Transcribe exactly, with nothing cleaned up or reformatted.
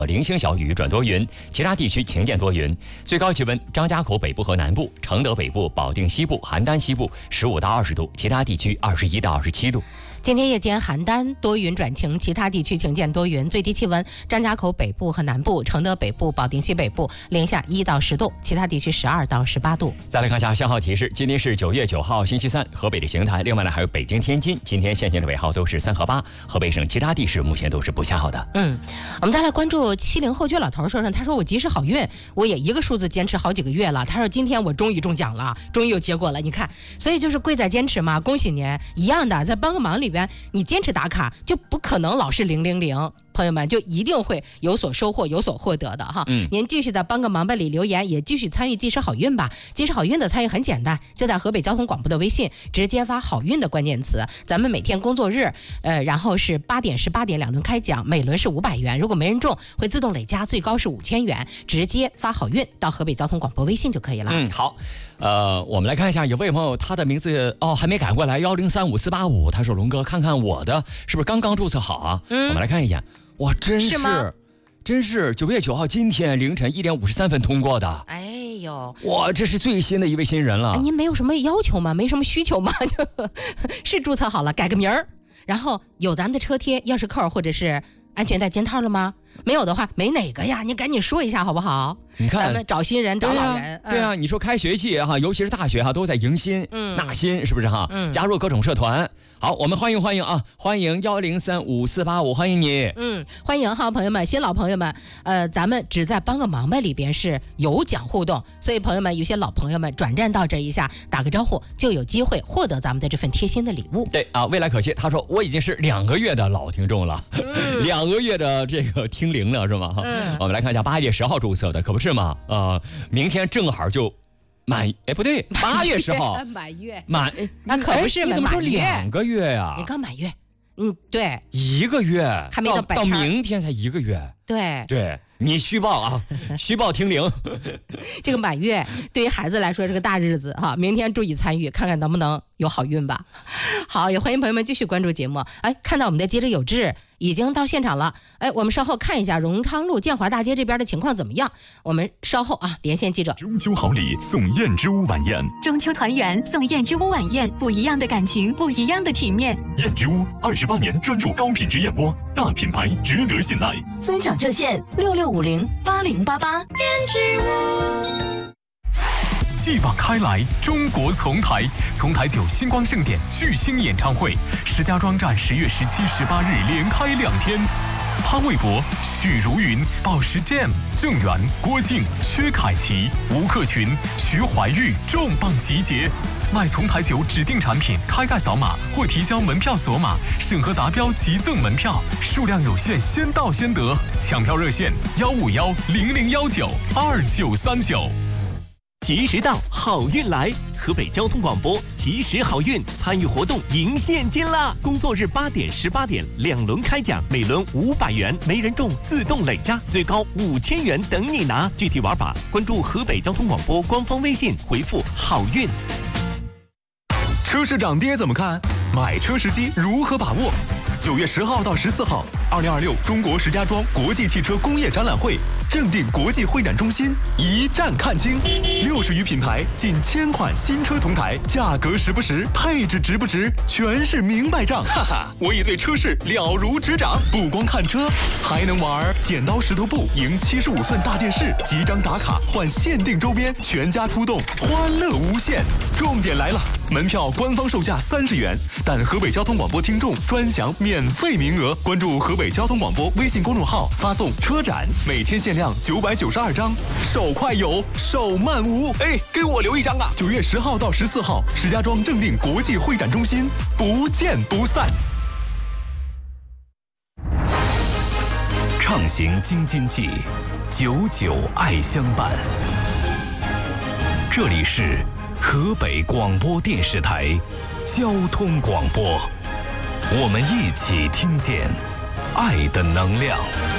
零星小雨转多云，其他地区晴见多云。最高气温：张家口北部和南部、承德北部、保定西部、邯郸西部十五到二十度，其他地区二十一到二十七度。 今天夜间邯郸多云转晴，其他地区晴见多云。最低气温：张家口北部和南部、承德北部、保定西北部零下一到十度，其他地区十二到十八度。 再来看一下信号提示，今天是九月九号星期三，河北的邢台，另外呢还有北京、天津，今天现行的尾号都是三和八。河北省其他地市目前都是不下号的。 嗯，我们再来关注七零后薛老头说说，他说我及时好运，我也一个数字坚持好几个月了。他说今天我终于中奖了，终于有结果了。你看，所以就是贵在坚持嘛，恭喜您！一样的，在帮个忙里边，你坚持打卡，就不可能老是零零零。朋友们就一定会有所收获、有所获得的哈。嗯，您继续在帮个忙吧里留言，也继续参与及时好运吧。及时好运的参与很简单，就在河北交通广播的微信直接发好运的关键词。咱们每天工作日，呃，然后是八点、十八点两轮开奖，每轮是五百元。如果没人中，会自动累加，最高是五千元。直接发好运到河北交通广播微信就可以了。 嗯，好。呃，我们来看一下，有位朋友他的名字哦还没改过来，幺零三五四八五，他说龙哥，看看我的是不是刚刚注册好啊？嗯，我们来看一眼。哇，真是，是真是九月九号今天凌晨一点五十三分通过的。 哎呦， 哇，这是最新的一位新人了。 您没有什么要求吗？没什么需求吗？是注册好了，改个名儿，然后有咱的车贴、钥匙扣或者是安全带肩套了吗？没有的话，没哪个呀？你赶紧说一下好不好？ 你看， 咱们找新人，找老人。 对啊，对啊，你说开学季哈，尤其是大学哈，都在迎新、嗯、纳新，是不是哈？嗯，加入各种社团。好，我们欢迎欢迎啊，欢迎幺零三五四八五，欢迎你。 嗯，欢迎哈，朋友们，新老朋友们，呃，咱们只在帮个忙吧里边是有奖互动，所以朋友们，有些老朋友们转战到这一下，打个招呼就有机会获得咱们的这份贴心的礼物。 对啊，未来可期。他说我已经是两个月的老听众了，嗯、两个月的这个听龄了是吗？嗯，我们来看一下八月十号注册的，可不是吗？呃，明天正好就。满哎不对，八月十号满月满那可不是你怎么说两个月呀？ 你刚满月，嗯对， 一个月还没到到明天才一个月， 对对，你虚报啊，虚报听龄。 这个满月对于孩子来说是个大日子哈，明天注意参与，看看能不能有好运吧。好，也欢迎朋友们继续关注节目。哎，看到我们的记者有志已经到现场了，哎，我们稍后看一下荣昌路建华大街这边的情况怎么样？我们稍后啊连线记者。 中秋好礼送燕之屋晚宴， 中秋团圆送燕之屋晚宴，不一样的感情，不一样的体面。 燕之屋二十八年专注高品质燕窝，大品牌值得信赖。 尊享热线六六五零八零八八。燕之屋。 继往开来，中国丛台，丛台酒星光盛典巨星演唱会，石家庄站十月十七、十八日连开两天。潘玮柏、许茹芸、宝石 Jam、郑源、郭靖、薛凯琪、吴克群、徐怀钰重磅集结。买丛台酒指定产品，开盖扫码或提交门票锁码，审核达标即赠门票，数量有限，先到先得。抢票热线：幺五幺零零幺九二九三九。 及时到，好运来！河北交通广播及时好运参与活动赢现金啦！工作日八点、十八点两轮开奖，每轮五百元，没人中自动累加，最高五千元等你拿。具体玩法关注河北交通广播官方微信，回复好运。 车市涨跌怎么看？买车时机如何把握？九月十号到十四号，二零二六中国石家庄国际汽车工业展览会，正定国际会展中心一站看清，六十余品牌，近千款新车同台，价格实不实，配置值不值，全是明白账。哈哈，我已对车市了如指掌，不光看车，还能玩剪刀石头布，赢七十五寸大电视，几张打卡换限定周边，全家出动，欢乐无限。重点来了，门票官方售价三十元，但河北交通广播听众专享免费名额。关注河北交通广播微信公众号，发送车展，每天限量九百九十二张，手快有，手慢无。哎，给我留一张啊！九月十号到十四号，石家庄正定国际会展中心，不见不散。 畅行京津冀，久久爱相伴。这里是河北广播电视台交通广播，我们一起听见爱的能量。